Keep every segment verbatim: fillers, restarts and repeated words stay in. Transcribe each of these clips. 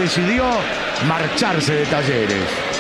decidió marcharse de Talleres.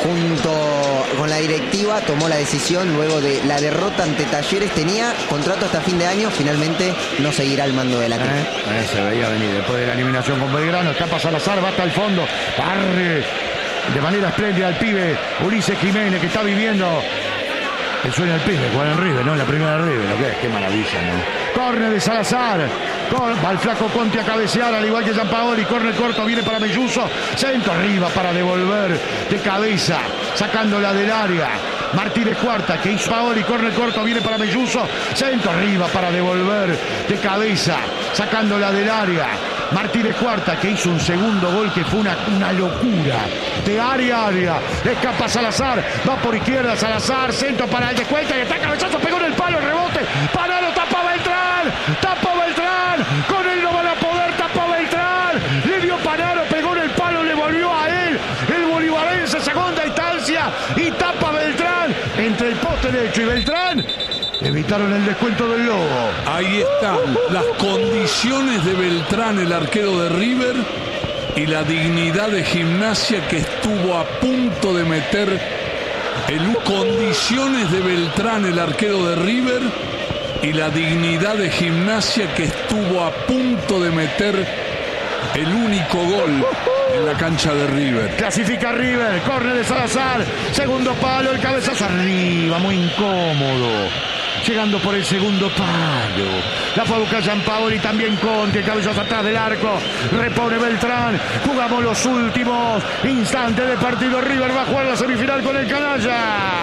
Junto con la directiva tomó la decisión luego de la derrota ante Talleres. Tenía contrato hasta fin de año, finalmente no seguirá al mando de la equipo. Eh, eh, se veía venir después de la eliminación con Belgrano. Escapa Salazar, va hasta el fondo. Barre de manera espléndida al pibe Ulises Jiménez, que está viviendo el sueño del pibe, jugar en River, ¿no? En la primera de River, ¿no? Qué, qué maravilla, ¿no? Córner de Salazar. Va el flaco Conte a cabecear, al igual que Gianpaoli. Córner corto, viene para Melluso. Centro arriba para devolver de cabeza, sacándola del área. Martínez Cuarta, que hizo Paoli. Córner corto, viene para Melluso. Centro arriba para devolver de cabeza, sacándola del área. Martínez Cuarta, que hizo un segundo gol que fue una, una locura. De área a área. Escapa Salazar. Va por izquierda Salazar. Centro para el descuento. Y está cabezazo. Pegó en el palo. El rebote. Panaro. Tapa Beltrán. Tapa Beltrán. Con él no van a poder. Tapa Beltrán. Le dio Panaro. Pegó en el palo. Le volvió a él. El bolivarense. Segunda instancia. Y tapa Beltrán. Entre el poste derecho y Beltrán. Evitaron el descuento del Lobo. Ahí están las condiciones de Beltrán, el arquero de River, y la dignidad de Gimnasia, que estuvo a punto de meter el condiciones de Beltrán, el arquero de River, y la dignidad de Gimnasia, que estuvo a punto de meter el único gol en la cancha de River. Clasifica River, córner de Salazar, segundo palo, el cabezazo arriba, muy incómodo. Llegando por el segundo palo. La fue a buscar Gianpaoli, también Conte, cabezazo atrás del arco. Repone Beltrán. Jugamos los últimos instantes del partido. River va a jugar la semifinal con el Canalla.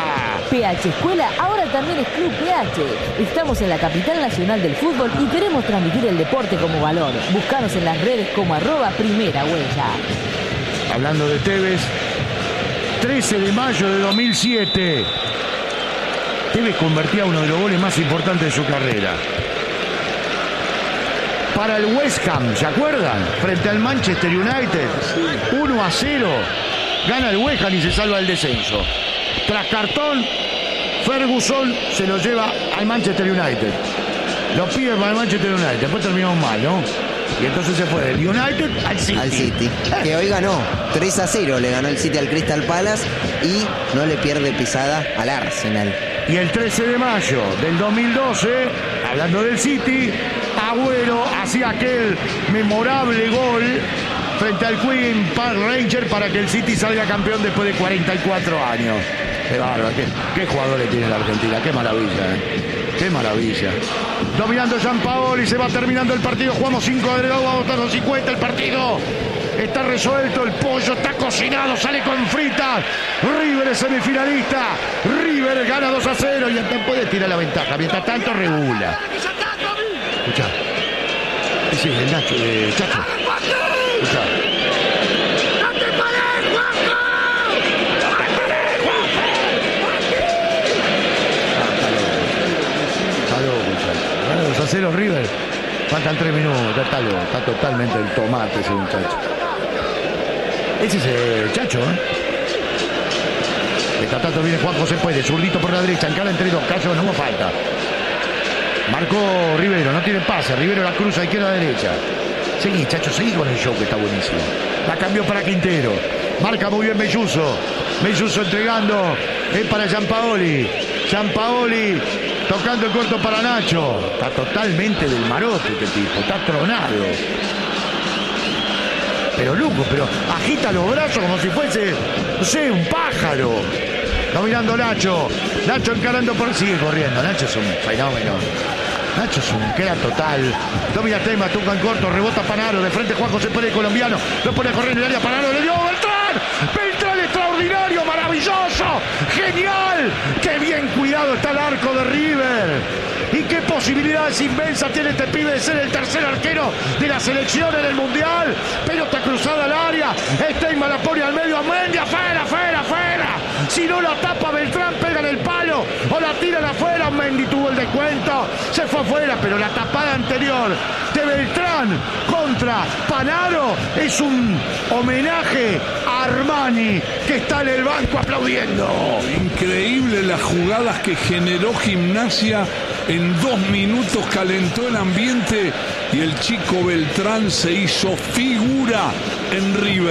P H Escuela ahora también es Club P H. Estamos en la capital nacional del fútbol y queremos transmitir el deporte como valor. Búscanos en las redes como arroba primera huella. Hablando de Tevez, trece de mayo de dos mil siete. Tevez convertía uno de los goles más importantes de su carrera. Para el West Ham, ¿se acuerdan? Frente al Manchester United. uno a cero. Gana el West Ham y se salva el descenso. Tras cartón, Ferguson se lo lleva al Manchester United. Lo pide para el Manchester United. Después terminó mal, ¿no? Y entonces se fue del United al City. Al City, que hoy ganó tres a cero. Le ganó el City al Crystal Palace y no le pierde pisada al Arsenal. Y el trece de mayo del dos mil doce, hablando del City, Agüero hacía aquel memorable gol frente al Queen Park Rangers para que el City salga campeón después de cuarenta y cuatro años. Qué bárbaro, qué, qué jugadores tiene la Argentina, qué maravilla, ¿eh? Qué maravilla. Dominando Gianpaoli, se va terminando el partido, jugamos cinco agregados, vamos a estar los cincuenta, el partido está resuelto, el pollo está cocinado, sale con fritas. River es semifinalista, River gana dos a cero y entonces puede tirar la ventaja, mientras tanto regula. Escuchá. Sí, el Nacho, eh, Chacho. Escuchá. dos a cero River, faltan tres minutos, está loco, está totalmente el tomate ese muchacho. Ese es el Chacho, ¿eh? El tatato viene Juan José Puede, zurdito por la derecha, encara entre dos, Cayo no me falta. Marcó Rivero, no tiene pase, Rivero la cruza de izquierda a derecha. Seguí, Chacho, seguí con el show que está buenísimo. La cambió para Quintero, marca muy bien Melluso, Melluso entregando, es para Gianpaoli, Gianpaoli tocando el corto para Nacho. Está totalmente del marote este tipo, está tronado. Pero loco, pero agita los brazos como si fuese, no sé, un pájaro. Dominando Nacho, Nacho encarando por... Sigue corriendo, Nacho es un fenómeno. Nacho es un crack total. Domina Tema, toca en corto, rebota Panaro, de frente Juan José Pérez, colombiano. Lo pone a correr en el área, Panaro le dio Beltrán. Beltrán extraordinario, maravilloso, genial. Qué bien cuidado está el arco de River. Y qué posibilidades inmensas tiene este pibe de ser el tercer arquero de la selección en el Mundial. Pelota cruzada al área. Steinman la pone al medio a Mendy. Afuera, afuera, afuera. Si no la tapa Beltrán, pega en el palo. O la tiran afuera. Mendy tuvo el descuento. Se fue afuera, pero la tapada anterior de Beltrán contra Panaro es un homenaje a Armani, que está en el banco aplaudiendo. Increíble las jugadas que generó Gimnasia. En dos minutos calentó el ambiente y el chico Beltrán se hizo figura en River.